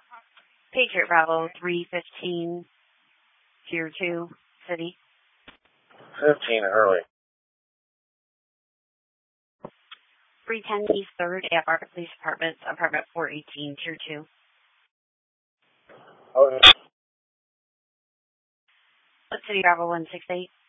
Patriot Bravo 315, Tier 2, City. 15 Hurley. 310 East 3rd, Air Police Department, Apartment 418, Tier 2. Okay. City Bravo 168.